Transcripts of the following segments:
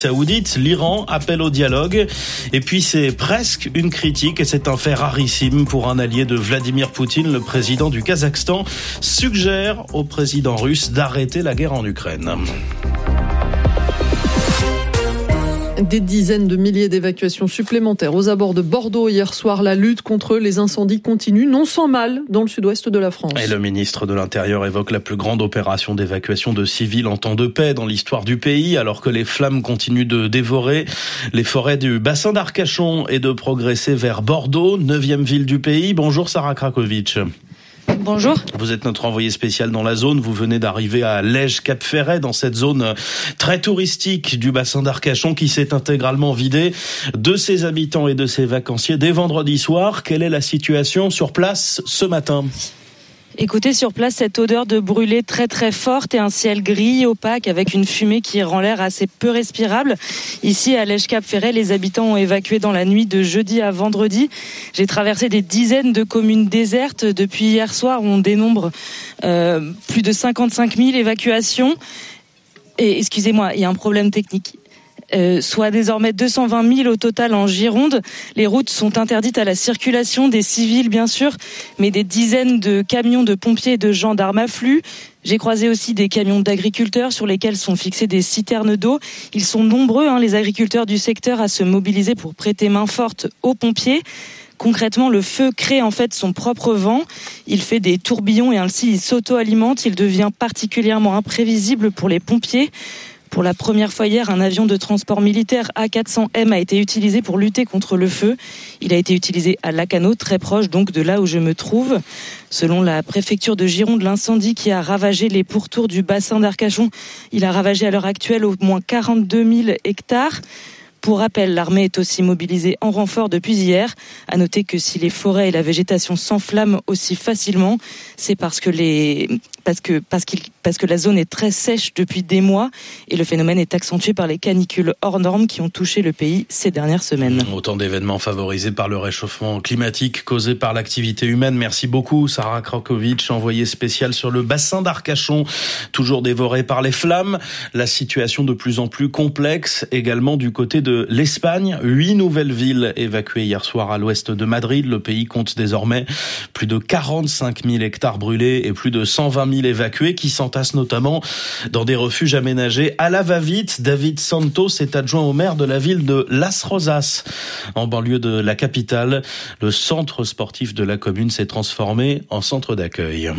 Saoudite, l'Iran appelle au dialogue et puis c'est presque une critique et c'est un fait rarissime pour un allié de Vladimir Poutine. Le président du Kazakhstan suggère au président russe d'arrêter la guerre en Ukraine. Des dizaines de milliers d'évacuations supplémentaires aux abords de Bordeaux hier soir. La lutte contre les incendies continue, non sans mal, dans le sud-ouest de la France. Et le ministre de l'Intérieur évoque la plus grande opération d'évacuation de civils en temps de paix dans l'histoire du pays, alors que les flammes continuent de dévorer les forêts du bassin d'Arcachon et de progresser vers Bordeaux, 9e ville du pays. Bonjour Sarah Krakovic. Bonjour. Vous êtes notre envoyé spécial dans la zone. Vous venez d'arriver à Lège-Cap-Ferret, dans cette zone très touristique du bassin d'Arcachon qui s'est intégralement vidée de ses habitants et de ses vacanciers dès vendredi soir. Quelle est la situation sur place ce matin ? Écoutez, sur place, cette odeur de brûlé très très forte et un ciel gris, opaque, avec une fumée qui rend l'air assez peu respirable. Ici, à Lège-Cap-Ferret, les habitants ont évacué dans la nuit de jeudi à vendredi. J'ai traversé des dizaines de communes désertes. Depuis hier soir, on dénombre plus de 55 000 évacuations. Et excusez-moi, il y a un problème technique. Soit désormais 220 000 au total en Gironde. Les routes sont interdites à la circulation, des civils bien sûr, mais des dizaines de camions de pompiers et de gendarmes affluent. J'ai croisé aussi des camions d'agriculteurs sur lesquels sont fixées des citernes d'eau. Ils sont nombreux, les agriculteurs du secteur, à se mobiliser pour prêter main forte aux pompiers. Concrètement, le feu crée en fait son propre vent. Il fait des tourbillons et ainsi il s'auto-alimente. Il devient particulièrement imprévisible pour les pompiers. Pour la première fois hier, un avion de transport militaire A400M a été utilisé pour lutter contre le feu. Il a été utilisé à Lacanau, très proche donc de là où je me trouve. Selon la préfecture de Gironde, l'incendie qui a ravagé les pourtours du bassin d'Arcachon, il a ravagé à l'heure actuelle au moins 42 000 hectares. Pour rappel, l'armée est aussi mobilisée en renfort depuis hier. À noter que si les forêts et la végétation s'enflamment aussi facilement, c'est parce que la zone est très sèche depuis des mois et le phénomène est accentué par les canicules hors normes qui ont touché le pays ces dernières semaines. Autant d'événements favorisés par le réchauffement climatique causé par l'activité humaine. Merci beaucoup Sarah Krakovic, envoyée spéciale sur le bassin d'Arcachon, toujours dévoré par les flammes. La situation de plus en plus complexe également du côté de l'Espagne. 8 nouvelles villes évacuées hier soir à l'ouest de Madrid. Le pays compte désormais plus de 45 000 hectares brûlés et plus de 120 000 évacués qui s'entassent notamment dans des refuges aménagés à la va-vite. David Santos est adjoint au maire de la ville de Las Rozas, en banlieue de la capitale. Le centre sportif de la commune s'est transformé en centre d'accueil.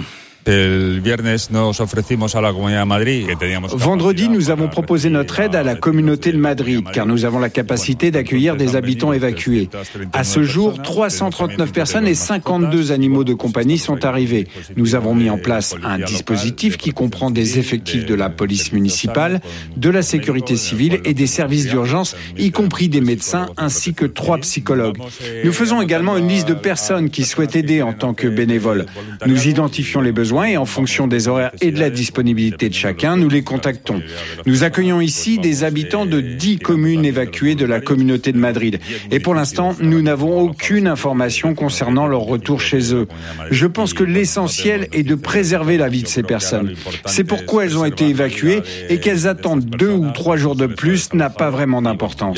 Vendredi, nous avons proposé notre aide à la communauté de Madrid, car nous avons la capacité d'accueillir des habitants évacués. À ce jour, 339 personnes et 52 animaux de compagnie sont arrivés. Nous avons mis en place un dispositif qui comprend des effectifs de la police municipale, de la sécurité civile et des services d'urgence, y compris des médecins, ainsi que 3 psychologues. Nous faisons également une liste de personnes qui souhaitent aider en tant que bénévoles. Nous identifions les besoins et en fonction des horaires et de la disponibilité de chacun, nous les contactons. Nous accueillons ici des habitants de 10 communes évacuées de la communauté de Madrid. Et pour l'instant, nous n'avons aucune information concernant leur retour chez eux. Je pense que l'essentiel est de préserver la vie de ces personnes. C'est pourquoi elles ont été évacuées et qu'elles attendent 2 ou 3 jours de plus n'a pas vraiment d'importance.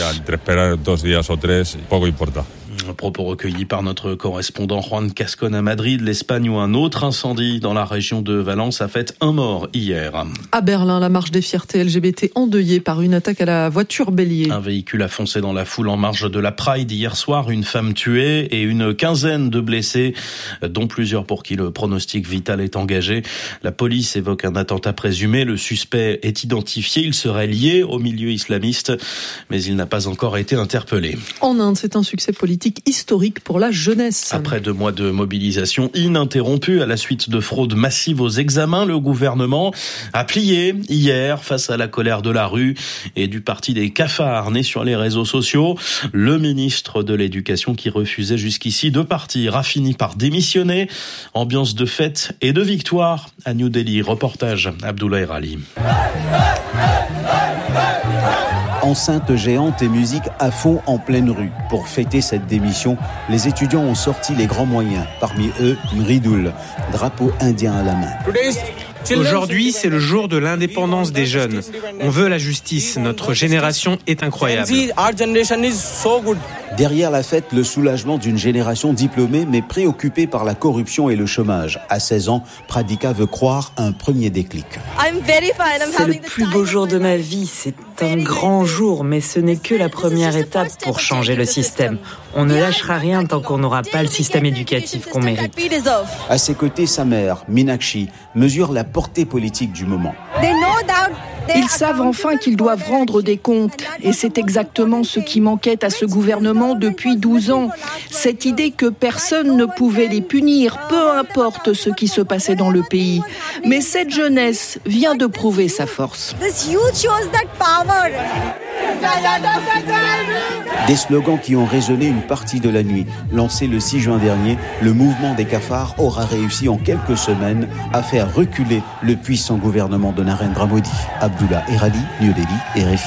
Propos recueillis par notre correspondant Juan Cascon à Madrid, l'Espagne, où un autre incendie dans la région de Valence a fait un mort hier. À Berlin, la marche des fiertés LGBT endeuillée par une attaque à la voiture bélier. Un véhicule a foncé dans la foule en marge de la Pride hier soir, une femme tuée et une quinzaine de blessés, dont plusieurs pour qui le pronostic vital est engagé. La police évoque un attentat présumé. Le suspect est identifié. Il serait lié au milieu islamiste, mais il n'a pas encore été interpellé. En Inde, c'est un succès politique historique pour la jeunesse. Après 2 mois de mobilisation ininterrompue à la suite de fraudes massives aux examens, le gouvernement a plié hier face à la colère de la rue et du parti des cafards nés sur les réseaux sociaux. Le ministre de l'Éducation, qui refusait jusqu'ici de partir, a fini par démissionner. Ambiance de fête et de victoire à New Delhi. Reportage Abdoulaye Rali. Enceinte géante et musique à fond en pleine rue. Pour fêter cette démission, les étudiants ont sorti les grands moyens. Parmi eux, une ridoule, drapeau indien à la main. Aujourd'hui, c'est le jour de l'indépendance des jeunes. On veut la justice. Notre génération est incroyable. Derrière la fête, le soulagement d'une génération diplômée mais préoccupée par la corruption et le chômage. À 16 ans, Pradika veut croire un premier déclic. C'est le plus beau jour de ma vie. C'est un grand jour, mais ce n'est que la première étape pour changer le système. On ne lâchera rien tant qu'on n'aura pas le système éducatif qu'on mérite. À ses côtés, sa mère, Meenakshi, mesure la portée politique du moment. Ils savent enfin qu'ils doivent rendre des comptes. Et c'est exactement ce qui manquait à ce gouvernement depuis 12 ans. Cette idée que personne ne pouvait les punir, peu importe ce qui se passait dans le pays. Mais cette jeunesse vient de prouver sa force. Des slogans qui ont résonné une partie de la nuit. Lancé le 6 juin dernier, le mouvement des cafards aura réussi en quelques semaines à faire reculer le puissant gouvernement de Narendra Modi. Abdullah Erali, New Delhi, RFI.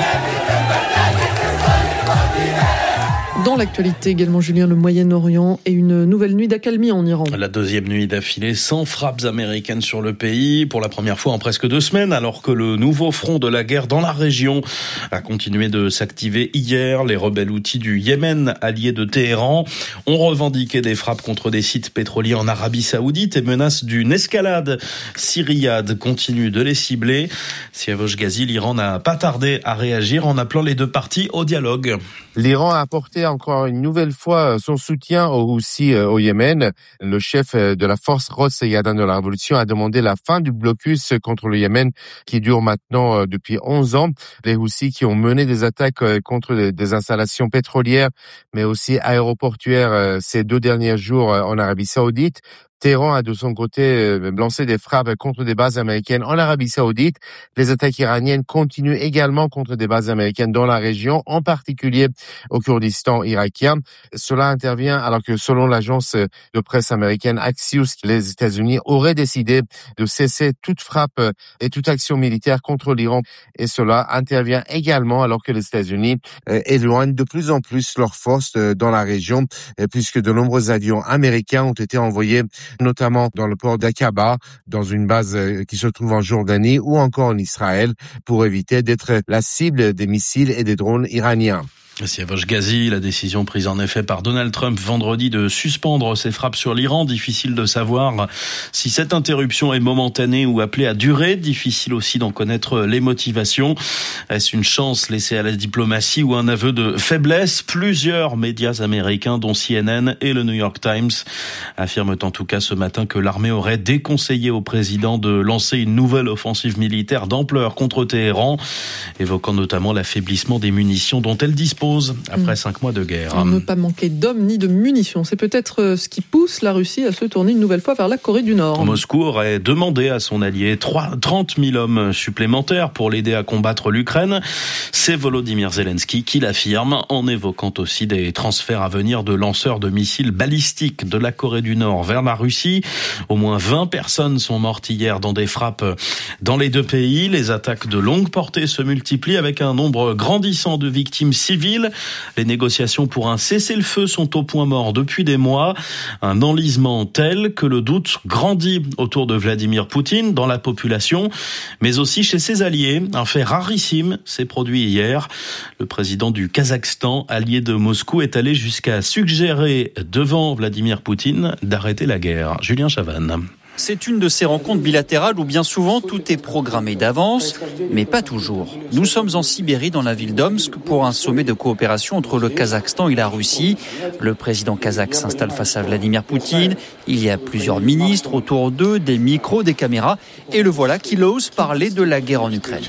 Dans l'actualité également, Julien, le Moyen-Orient et une nouvelle nuit d'accalmie en Iran. La deuxième nuit d'affilée sans frappes américaines sur le pays, pour la première fois en presque 2 semaines, alors que le nouveau front de la guerre dans la région a continué de s'activer hier. Les rebelles houthis du Yémen, alliés de Téhéran, ont revendiqué des frappes contre des sites pétroliers en Arabie Saoudite et menacent d'une escalade. Si Riyad continue de les cibler, Siavosh Ghazi, l'Iran n'a pas tardé à réagir en appelant les deux parties au dialogue. L'Iran a apporté encore une nouvelle fois son soutien aux Houthis au Yémen. Le chef de la force Rosh Yadan de la Révolution a demandé la fin du blocus contre le Yémen qui dure maintenant depuis 11 ans. Les Houthis qui ont mené des attaques contre des installations pétrolières mais aussi aéroportuaires ces 2 derniers jours en Arabie Saoudite. Téhéran a de son côté lancé des frappes contre des bases américaines en Arabie Saoudite. Les attaques iraniennes continuent également contre des bases américaines dans la région, en particulier au Kurdistan irakien. Cela intervient alors que selon l'agence de presse américaine Axios, les États-Unis auraient décidé de cesser toute frappe et toute action militaire contre l'Iran. Et cela intervient également alors que les États-Unis éloignent de plus en plus leurs forces dans la région, puisque de nombreux avions américains ont été envoyés notamment dans le port d'Aqaba, dans une base qui se trouve en Jordanie ou encore en Israël, pour éviter d'être la cible des missiles et des drones iraniens. Siavosh Ghazi, la décision prise en effet par Donald Trump vendredi de suspendre ses frappes sur l'Iran. Difficile de savoir si cette interruption est momentanée ou appelée à durer. Difficile aussi d'en connaître les motivations. Est-ce une chance laissée à la diplomatie ou un aveu de faiblesse? Plusieurs médias américains, dont CNN et le New York Times, affirment en tout cas ce matin que l'armée aurait déconseillé au président de lancer une nouvelle offensive militaire d'ampleur contre Téhéran, évoquant notamment l'affaiblissement des munitions dont elle dispose après 5 mois de guerre. Ne pas manquer d'hommes ni de munitions. C'est peut-être ce qui pousse la Russie à se tourner une nouvelle fois vers la Corée du Nord. Moscou aurait demandé à son allié 30 000 hommes supplémentaires pour l'aider à combattre l'Ukraine. C'est Volodymyr Zelensky qui l'affirme, en évoquant aussi des transferts à venir de lanceurs de missiles balistiques de la Corée du Nord vers la Russie. Au moins 20 personnes sont mortes hier dans des frappes dans les 2 pays. Les attaques de longue portée se multiplient avec un nombre grandissant de victimes civiles. Les négociations pour un cessez-le-feu sont au point mort depuis des mois. Un enlisement tel que le doute grandit autour de Vladimir Poutine dans la population, mais aussi chez ses alliés. Un fait rarissime s'est produit hier. Le président du Kazakhstan, allié de Moscou, est allé jusqu'à suggérer devant Vladimir Poutine d'arrêter la guerre. Julien Chavannes. C'est une de ces rencontres bilatérales où bien souvent tout est programmé d'avance, mais pas toujours. Nous sommes en Sibérie, dans la ville d'Omsk, pour un sommet de coopération entre le Kazakhstan et la Russie. Le président kazakh s'installe face à Vladimir Poutine. Il y a plusieurs ministres autour d'eux, des micros, des caméras, et le voilà qu'il ose parler de la guerre en Ukraine.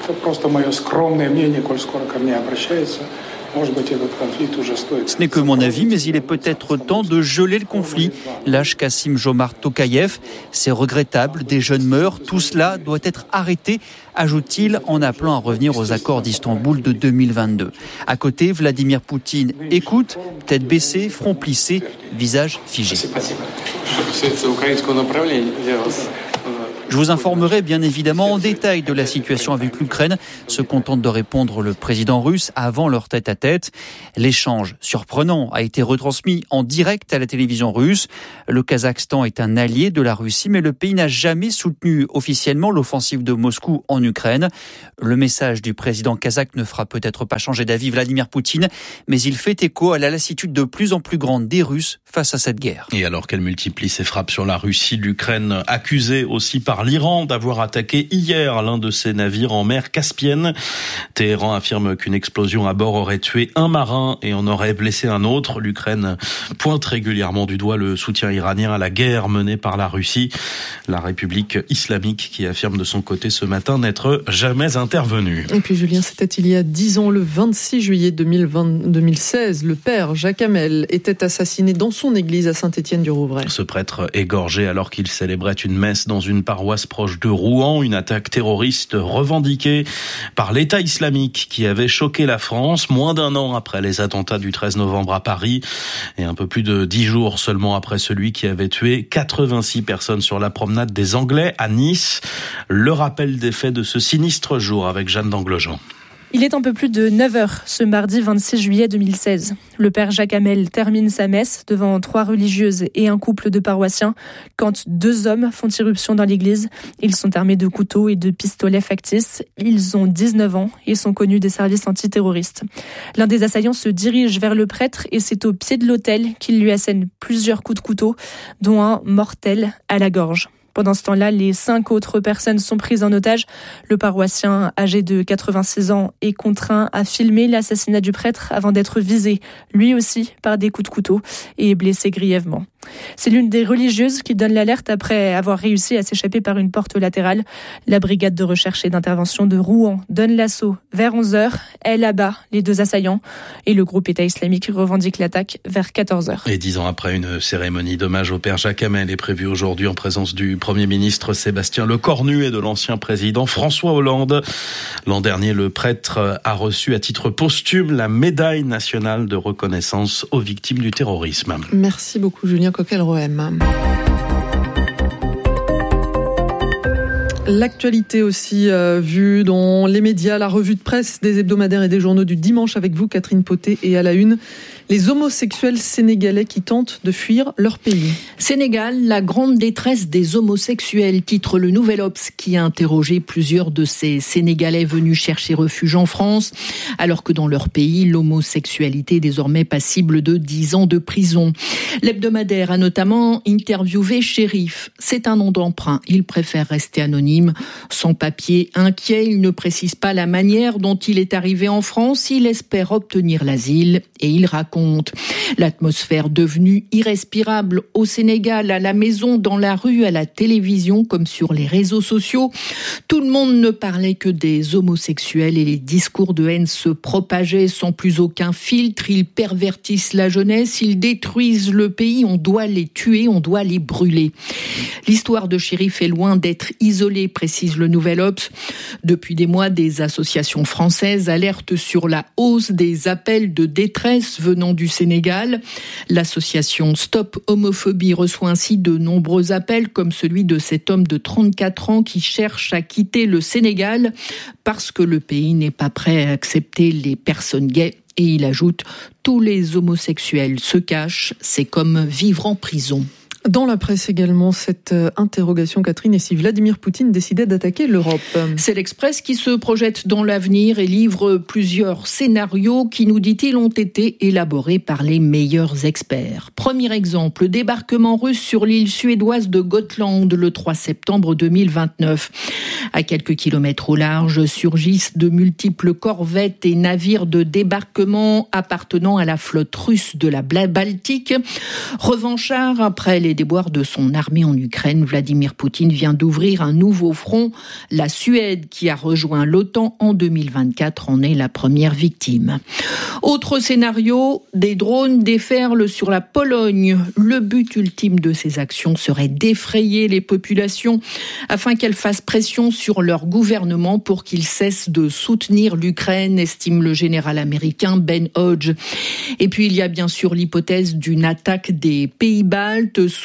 Ce n'est que mon avis, mais il est peut-être temps de geler le conflit, lâche Kassim-Jomart Tokayev. C'est regrettable, des jeunes meurent, tout cela doit être arrêté, ajoute-t-il en appelant à revenir aux accords d'Istanbul de 2022. À côté, Vladimir Poutine écoute, tête baissée, front plissé, visage figé. Je vous informerai bien évidemment en détail de la situation avec l'Ukraine, se contente de répondre le président russe avant leur tête-à-tête. L'échange surprenant a été retransmis en direct à la télévision russe. Le Kazakhstan est un allié de la Russie, mais le pays n'a jamais soutenu officiellement l'offensive de Moscou en Ukraine. Le message du président kazakh ne fera peut-être pas changer d'avis Vladimir Poutine, mais il fait écho à la lassitude de plus en plus grande des Russes face à cette guerre. Et alors qu'elle multiplie ses frappes sur la Russie, l'Ukraine accusée aussi par l'Iran d'avoir attaqué hier l'un de ses navires en mer Caspienne. Téhéran affirme qu'une explosion à bord aurait tué un marin et en aurait blessé un autre. L'Ukraine pointe régulièrement du doigt le soutien iranien à la guerre menée par la Russie. La République islamique qui affirme de son côté ce matin n'être jamais intervenue. Et puis Julien, c'était il y a 10 ans, le 26 juillet 2016, le père Jacques Hamel était assassiné dans son église à Saint-Étienne-du-Rouvray. Ce prêtre égorgé alors qu'il célébrait une messe dans une paroisse proche de Rouen, une attaque terroriste revendiquée par l'État islamique qui avait choqué la France moins d'un an après les attentats du 13 novembre à Paris et un peu plus de 10 jours seulement après celui qui avait tué 86 personnes sur la promenade des Anglais à Nice. Le rappel des faits de ce sinistre jour avec Jeanne d'Anglejean. Il est un peu plus de 9h ce mardi 26 juillet 2016. Le père Jacques Hamel termine sa messe devant 3 religieuses et un couple de paroissiens quand 2 hommes font irruption dans l'église. Ils sont armés de couteaux et de pistolets factices. Ils ont 19 ans et sont connus des services antiterroristes. L'un des assaillants se dirige vers le prêtre et c'est au pied de l'autel qu'il lui assène plusieurs coups de couteau, dont un mortel à la gorge. Pendant ce temps-là, les 5 autres personnes sont prises en otage. Le paroissien, âgé de 86 ans, est contraint à filmer l'assassinat du prêtre avant d'être visé, lui aussi, par des coups de couteau et blessé grièvement. C'est l'une des religieuses qui donne l'alerte après avoir réussi à s'échapper par une porte latérale. La brigade de recherche et d'intervention de Rouen donne l'assaut vers 11h. Elle abat les 2 assaillants et le groupe État islamique revendique l'attaque vers 14h. Et 10 ans après, une cérémonie d'hommage au père Jacques Hamel est prévue aujourd'hui en présence du Premier ministre Sébastien Lecornu et de l'ancien président François Hollande. L'an dernier, le prêtre a reçu à titre posthume la médaille nationale de reconnaissance aux victimes du terrorisme. Merci beaucoup Julien Coquel-Rohem. L'actualité aussi vue dans les médias, la revue de presse des hebdomadaires et des journaux du dimanche avec vous, Catherine Poté, et à la une, les homosexuels sénégalais qui tentent de fuir leur pays. Sénégal, la grande détresse des homosexuels, titre le Nouvel Obs, qui a interrogé plusieurs de ces Sénégalais venus chercher refuge en France, alors que dans leur pays, l'homosexualité est désormais passible de 10 ans de prison. L'hebdomadaire a notamment interviewé Chérif. C'est un nom d'emprunt. Il préfère rester anonyme. Sans papier, inquiet, il ne précise pas la manière dont il est arrivé en France. Il espère obtenir l'asile et il raconte l'atmosphère devenue irrespirable au Sénégal, à la maison, dans la rue, à la télévision, comme sur les réseaux sociaux. Tout le monde ne parlait que des homosexuels et les discours de haine se propageaient sans plus aucun filtre. Ils pervertissent la jeunesse, ils détruisent le pays. On doit les tuer, on doit les brûler. L'histoire de Chérif est loin d'être isolée, précise le Nouvel Obs. Depuis des mois, des associations françaises alertent sur la hausse des appels de détresse venant du Sénégal. L'association Stop Homophobie reçoit ainsi de nombreux appels comme celui de cet homme de 34 ans qui cherche à quitter le Sénégal parce que le pays n'est pas prêt à accepter les personnes gays. Et il ajoute « Tous les homosexuels se cachent, c'est comme vivre en prison ». Dans la presse également, cette interrogation, Catherine, et si Vladimir Poutine décidait d'attaquer l'Europe. C'est l'Express qui se projette dans l'avenir et livre plusieurs scénarios qui, nous dit-il, ont été élaborés par les meilleurs experts. Premier exemple, débarquement russe sur l'île suédoise de Gotland le 3 septembre 2029. À quelques kilomètres au large surgissent de multiples corvettes et navires de débarquement appartenant à la flotte russe de la Baltique. Revanchard, après les déboires de son armée en Ukraine, Vladimir Poutine vient d'ouvrir un nouveau front. La Suède, qui a rejoint l'OTAN en 2024, en est la première victime. Autre scénario, des drones déferlent sur la Pologne. Le but ultime de ces actions serait d'effrayer les populations afin qu'elles fassent pression sur leur gouvernement pour qu'il cesse de soutenir l'Ukraine, estime le général américain Ben Hodge. Et puis il y a bien sûr l'hypothèse d'une attaque des pays baltes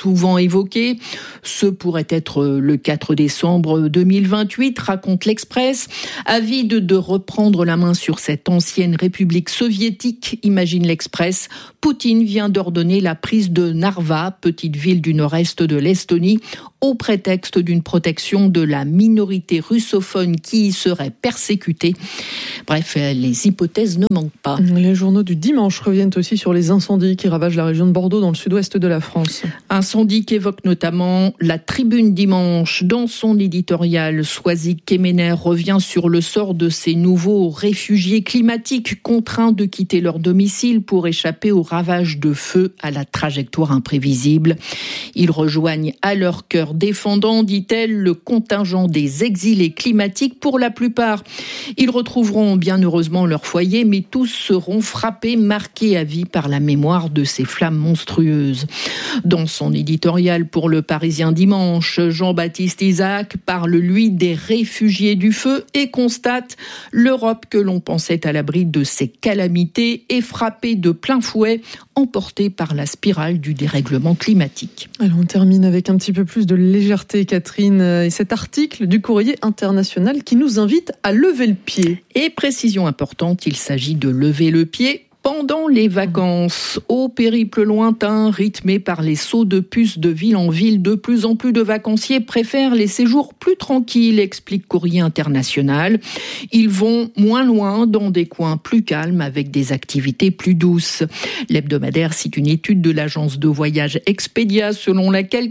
souvent évoquée. Ce pourrait être le 4 décembre 2028, raconte l'Express. Avide de reprendre la main sur cette ancienne république soviétique, imagine l'Express, Poutine vient d'ordonner la prise de Narva, petite ville du nord-est de l'Estonie, au prétexte d'une protection de la minorité russophone qui y serait persécutée. Bref, les hypothèses ne manquent pas. Les journaux du dimanche reviennent aussi sur les incendies qui ravagent la région de Bordeaux dans le sud-ouest de la France. Incendie qu'évoque notamment la Tribune dimanche. Dans son éditorial, Soisy Kemener revient sur le sort de ces nouveaux réfugiés climatiques contraints de quitter leur domicile pour échapper aux ravages de feu à la trajectoire imprévisible. Ils rejoignent à leur cœur défendant, dit-elle, le contingent des exilés climatiques pour la plupart. Ils retrouveront bien heureusement leur foyer, mais tous seront frappés, marqués à vie par la mémoire de ces flammes monstrueuses. Dans son éditorial pour le Parisien dimanche, Jean-Baptiste Isaac parle, lui, des réfugiés du feu et constate l'Europe que l'on pensait à l'abri de ces calamités est frappée de plein fouet, emportée par la spirale du dérèglement climatique. Alors on termine avec un petit peu plus de légèreté, Catherine, et cet article du Courrier international qui nous invite à lever le pied. Et précision importante, il s'agit de lever le pied pendant les vacances. Au périple lointain, rythmé par les sauts de puce de ville en ville, de plus en plus de vacanciers préfèrent les séjours plus tranquilles, explique Courrier international. Ils vont moins loin, dans des coins plus calmes, avec des activités plus douces. L'hebdomadaire cite une étude de l'agence de voyage Expedia, selon laquelle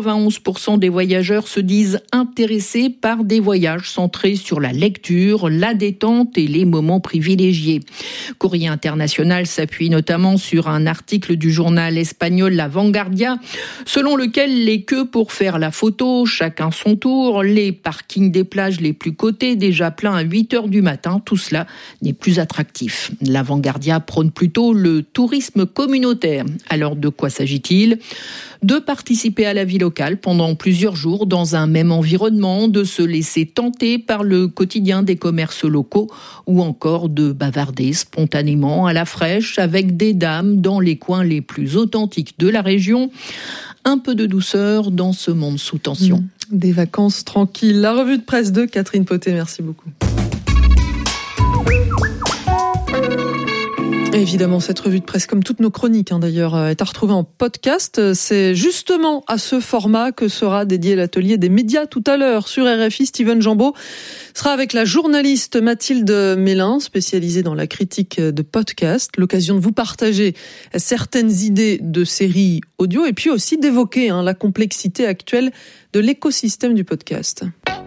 91% des voyageurs se disent intéressés par des voyages centrés sur la lecture, la détente et les moments privilégiés. Courrier international s'appuie notamment sur un article du journal espagnol La Vanguardia, selon lequel les queues pour faire la photo, chacun son tour, les parkings des plages les plus cotés, déjà pleins à 8h du matin, tout cela n'est plus attractif. La Vanguardia prône plutôt le tourisme communautaire. Alors de quoi s'agit-il ? De participer à la vie locale pendant plusieurs jours dans un même environnement, de se laisser tenter par le quotidien des commerces locaux ou encore de bavarder spontanément à la fraîche avec des dames dans les coins les plus authentiques de la région. Un peu de douceur dans ce monde sous tension. Des vacances tranquilles. La revue de presse de Catherine Potet, merci beaucoup. Évidemment, cette revue de presse, comme toutes nos chroniques d'ailleurs, est à retrouver en podcast. C'est justement à ce format que sera dédié l'atelier des médias tout à l'heure sur RFI. Steven Jambeau sera avec la journaliste Mathilde Mélin, spécialisée dans la critique de podcast. L'occasion de vous partager certaines idées de séries audio et puis aussi d'évoquer la complexité actuelle de l'écosystème du podcast.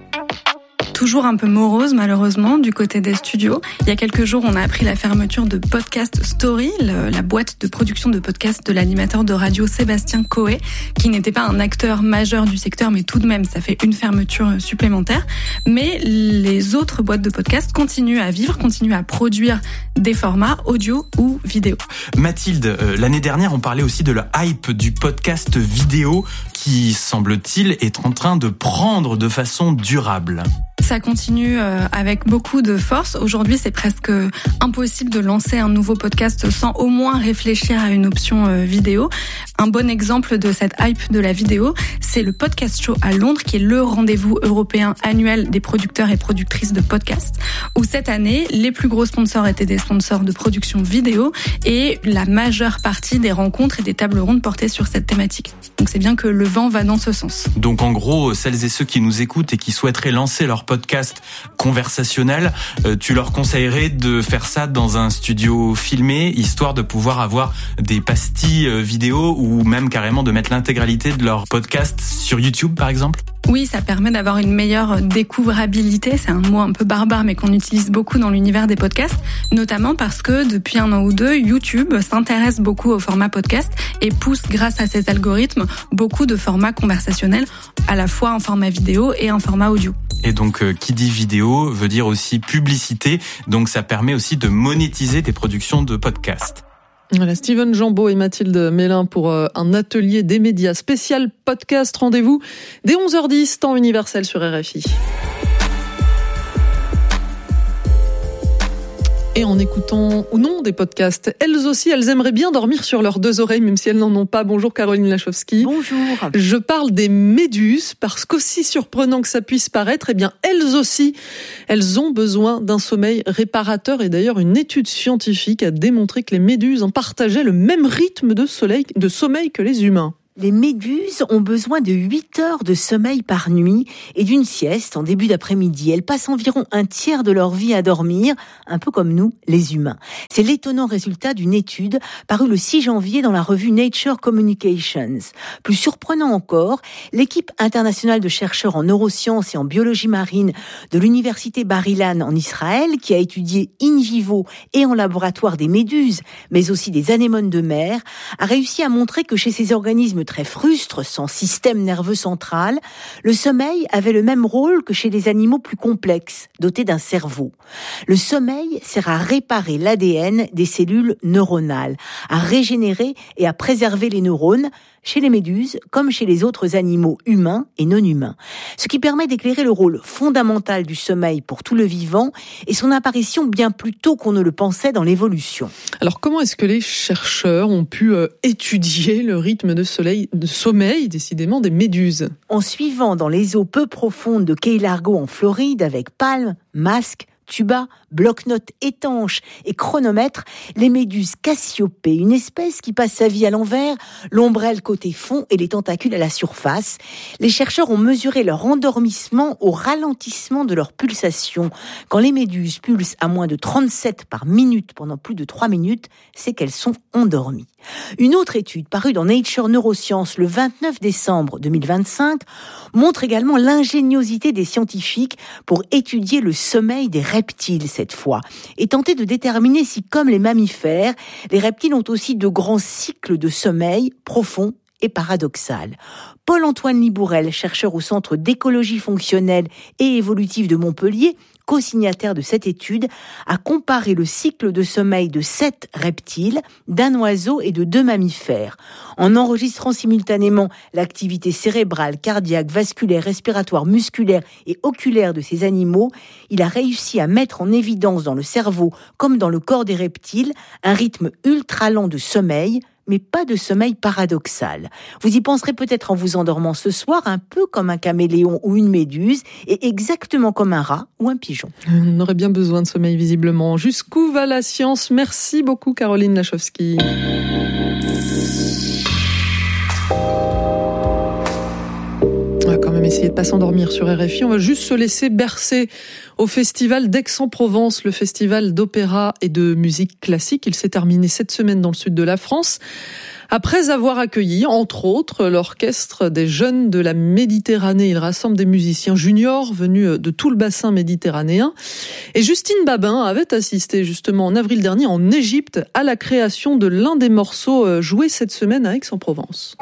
Toujours un peu morose malheureusement du côté des studios. Il y a quelques jours, on a appris la fermeture de Podcast Story, la boîte de production de podcasts de l'animateur de radio Sébastien Coé, qui n'était pas un acteur majeur du secteur, mais tout de même, ça fait une fermeture supplémentaire. Mais les autres boîtes de podcasts continuent à vivre, continuent à produire des formats audio ou vidéo. Mathilde, l'année dernière, on parlait aussi de la hype du podcast vidéo qui, semble-t-il, est en train de prendre de façon durable. Ça continue avec beaucoup de force. Aujourd'hui, c'est presque impossible de lancer un nouveau podcast sans au moins réfléchir à une option vidéo. Un bon exemple de cette hype de la vidéo, c'est le Podcast Show à Londres, qui est le rendez-vous européen annuel des producteurs et productrices de podcasts, où cette année, les plus gros sponsors étaient des sponsors de production vidéo et la majeure partie des rencontres et des tables rondes portaient sur cette thématique. Donc c'est bien que le vent va dans ce sens. Donc en gros, celles et ceux qui nous écoutent et qui souhaiteraient lancer leur podcast conversationnel, tu leur conseillerais de faire ça dans un studio filmé, histoire de pouvoir avoir des pastilles vidéo ou même carrément de mettre l'intégralité de leur podcast sur YouTube, par exemple ? Oui, ça permet d'avoir une meilleure découvrabilité. C'est un mot un peu barbare, mais qu'on utilise beaucoup dans l'univers des podcasts, notamment parce que depuis 1 an ou 2, YouTube s'intéresse beaucoup au format podcast et pousse, grâce à ses algorithmes, beaucoup de formats conversationnels, à la fois en format vidéo et en format audio. Et donc, qui dit vidéo veut dire aussi publicité. Donc, ça permet aussi de monétiser tes productions de podcasts. Voilà, Steven Jambeau et Mathilde Mélin pour un atelier des médias spécial podcast. Rendez-vous dès 11h10, temps universel sur RFI. Et en écoutant ou non des podcasts, elles aussi, elles aimeraient bien dormir sur leurs deux oreilles, même si elles n'en ont pas. Bonjour Caroline Lachowski. Bonjour. Je parle des méduses, parce qu'aussi surprenant que ça puisse paraître, eh bien, elles aussi, elles ont besoin d'un sommeil réparateur. Et d'ailleurs, une étude scientifique a démontré que les méduses en partageaient le même rythme de sommeil que les humains. Les méduses ont besoin de 8 heures de sommeil par nuit et d'une sieste en début d'après-midi. Elles passent environ un tiers de leur vie à dormir, un peu comme nous, les humains. C'est l'étonnant résultat d'une étude parue le 6 janvier dans la revue Nature Communications. Plus surprenant encore, l'équipe internationale de chercheurs en neurosciences et en biologie marine de l'université Bar-Ilan en Israël, qui a étudié in vivo et en laboratoire des méduses, mais aussi des anémones de mer, a réussi à montrer que chez ces organismes très frustres, sans système nerveux central, le sommeil avait le même rôle que chez les animaux plus complexes, dotés d'un cerveau. Le sommeil sert à réparer l'ADN des cellules neuronales, à régénérer et à préserver les neurones, chez les méduses comme chez les autres animaux humains et non humains. Ce qui permet d'éclairer le rôle fondamental du sommeil pour tout le vivant et son apparition bien plus tôt qu'on ne le pensait dans l'évolution. Alors comment est-ce que les chercheurs ont pu étudier le rythme de sommeil décidément des méduses ? En suivant dans les eaux peu profondes de Key Largo en Floride avec palmes, masques, tuba, bloc-notes étanches et chronomètre, les méduses Cassiopée, une espèce qui passe sa vie à l'envers, l'ombrelle côté fond et les tentacules à la surface. Les chercheurs ont mesuré leur endormissement au ralentissement de leur pulsation. Quand les méduses pulsent à moins de 37 par minute pendant plus de 3 minutes, c'est qu'elles sont endormies. Une autre étude parue dans Nature Neurosciences le 29 décembre 2025 montre également l'ingéniosité des scientifiques pour étudier le sommeil des reptiles cette fois et tenter de déterminer si, comme les mammifères, les reptiles ont aussi de grands cycles de sommeil profonds et paradoxal. Paul-Antoine Libourel, chercheur au Centre d'écologie fonctionnelle et évolutive de Montpellier, co-signataire de cette étude, a comparé le cycle de sommeil de 7 reptiles, d'un oiseau et de 2 mammifères. En enregistrant simultanément l'activité cérébrale, cardiaque, vasculaire, respiratoire, musculaire et oculaire de ces animaux, il a réussi à mettre en évidence dans le cerveau, comme dans le corps des reptiles, un rythme ultra lent de sommeil, mais pas de sommeil paradoxal. Vous y penserez peut-être en vous endormant ce soir, un peu comme un caméléon ou une méduse, et exactement comme un rat ou un pigeon. On aurait bien besoin de sommeil, visiblement. Jusqu'où va la science ? Merci beaucoup, Caroline Lachowski. On va quand même essayer de pas s'endormir sur RFI. On va juste se laisser bercer au festival d'Aix-en-Provence, le festival d'opéra et de musique classique. Il s'est terminé cette semaine dans le sud de la France. Après avoir accueilli, entre autres, l'orchestre des jeunes de la Méditerranée. Il rassemble des musiciens juniors venus de tout le bassin méditerranéen. Et Justine Babin avait assisté justement en avril dernier en Égypte à la création de l'un des morceaux joués cette semaine à Aix-en-Provence.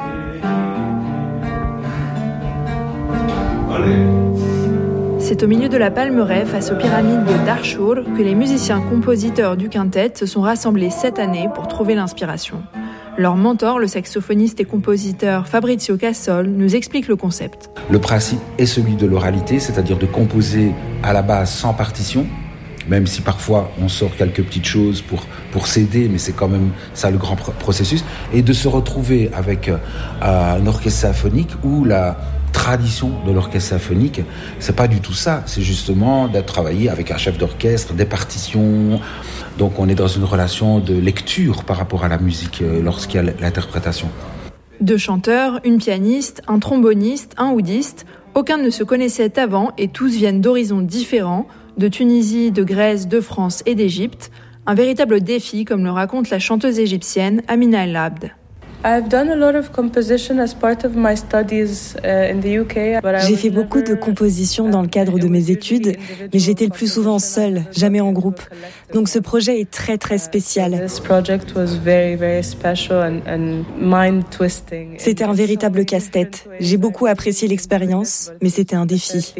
C'est au milieu de la Palmeraie, face aux pyramides de Darchour, que les musiciens-compositeurs du quintet se sont rassemblés cette année pour trouver l'inspiration. Leur mentor, le saxophoniste et compositeur Fabrizio Cassol, nous explique le concept. Le principe est celui de l'oralité, c'est-à-dire de composer à la base sans partition, même si parfois on sort quelques petites choses pour s'aider, mais c'est quand même ça le grand processus, et de se retrouver avec un orchestre symphonique où la tradition de l'orchestre symphonique, c'est pas du tout ça, c'est justement d'être travaillé avec un chef d'orchestre, des partitions. Donc on est dans une relation de lecture par rapport à la musique lorsqu'il y a l'interprétation. 2 chanteurs, une pianiste, un tromboniste, un oudiste, aucun ne se connaissait avant et tous viennent d'horizons différents, de Tunisie, de Grèce, de France et d'Égypte. Un véritable défi, comme le raconte la chanteuse égyptienne Amina El Abd. J'ai fait beaucoup de compositions dans le cadre de mes études, mais j'étais le plus souvent seule, jamais en groupe. Donc ce projet est très très spécial. C'était un véritable casse-tête. J'ai beaucoup apprécié l'expérience, mais c'était un défi.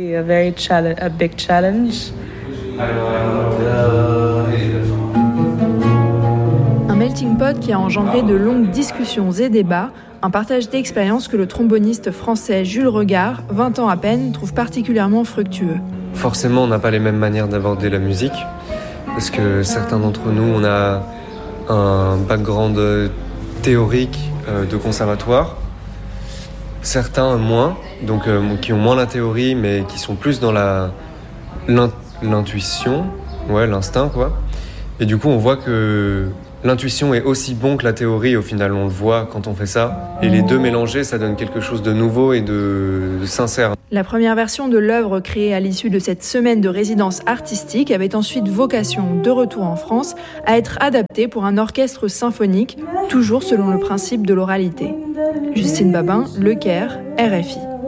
Un melting pot qui a engendré de longues discussions et débats, un partage d'expériences que le tromboniste français Jules Regard, 20 ans à peine, trouve particulièrement fructueux. Forcément, on n'a pas les mêmes manières d'aborder la musique, parce que certains d'entre nous, on a un background théorique de conservatoire, certains moins, donc qui ont moins la théorie, mais qui sont plus dans l'intuition, l'instinct, quoi. Et du coup, on voit que l'intuition est aussi bon que la théorie, au final, on le voit quand on fait ça. Et les deux mélangés, ça donne quelque chose de nouveau et de sincère. La première version de l'œuvre créée à l'issue de cette semaine de résidence artistique avait ensuite vocation, de retour en France, à être adaptée pour un orchestre symphonique, toujours selon le principe de l'oralité. Justine Babin, Le Caire, RFI.